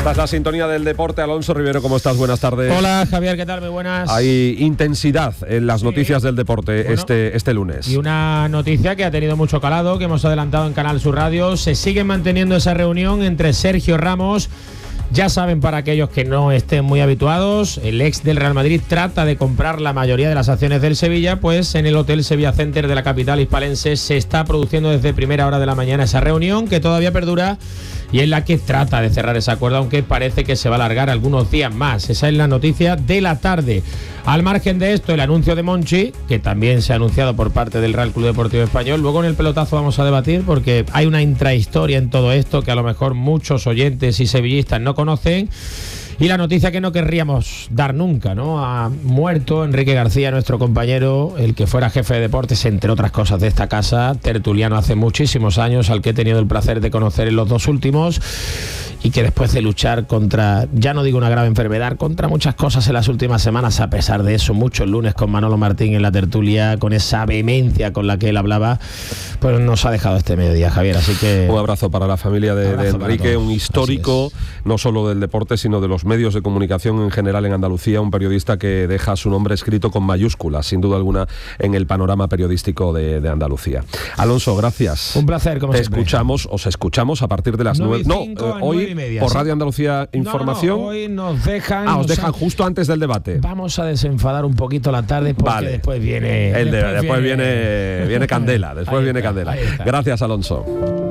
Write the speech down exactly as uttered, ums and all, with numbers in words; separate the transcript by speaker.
Speaker 1: Esta es la sintonía del deporte. Alonso Rivero, ¿cómo estás? Buenas tardes.
Speaker 2: Hola, Javier, ¿qué tal? Muy buenas.
Speaker 1: Hay intensidad en las sí. noticias del deporte bueno, este, este lunes.
Speaker 2: Y una noticia que ha tenido mucho calado, que hemos adelantado en Canal Sur Radio. Se sigue manteniendo esa reunión entre Sergio Ramos. Ya saben, para aquellos que no estén muy habituados, el ex del Real Madrid trata de comprar la mayoría de las acciones del Sevilla, pues en el Hotel Sevilla Center de la capital hispalense se está produciendo desde primera hora de la mañana esa reunión que todavía perdura y en la que trata de cerrar ese acuerdo, aunque parece que se va a alargar algunos días más. Esa es la noticia de la tarde. Al margen de esto, el anuncio de Monchi, que también se ha anunciado por parte del Real Club Deportivo Español. Luego en el pelotazo vamos a debatir porque hay una intrahistoria en todo esto que a lo mejor muchos oyentes y sevillistas no conocen. Y la noticia que no querríamos dar nunca, ¿no? Ha muerto Enrique García, nuestro compañero, el que fuera jefe de deportes, entre otras cosas, de esta casa, tertuliano hace muchísimos años, al que he tenido el placer de conocer en los dos últimos, y que después de luchar contra, ya no digo una grave enfermedad, contra muchas cosas en las últimas semanas, a pesar de eso, muchos lunes con Manolo Martín en la tertulia, con esa vehemencia con la que él hablaba, pues nos ha dejado este mediodía, Javier, así que...
Speaker 1: Un abrazo para la familia de, de Enrique, un histórico, no solo del deporte, sino de los medios de comunicación en general en Andalucía, un periodista que deja su nombre escrito con mayúsculas, sin duda alguna, en el panorama periodístico de, de Andalucía. Alonso, gracias.
Speaker 2: Un placer, como
Speaker 1: Te
Speaker 2: siempre.
Speaker 1: escuchamos, os escuchamos a partir de las nueve. No, eh, hoy
Speaker 2: media,
Speaker 1: por
Speaker 2: ¿sí?
Speaker 1: Radio Andalucía Información.
Speaker 2: No, no, hoy nos dejan.
Speaker 1: Ah, os dejan han... justo antes del debate.
Speaker 2: Vamos a desenfadar un poquito la tarde porque
Speaker 1: vale.
Speaker 2: después viene.
Speaker 1: El de,
Speaker 2: después,
Speaker 1: después
Speaker 2: viene,
Speaker 1: viene, viene candela. Después
Speaker 2: ahí
Speaker 1: viene
Speaker 2: está,
Speaker 1: candela.
Speaker 2: Gracias, Alonso.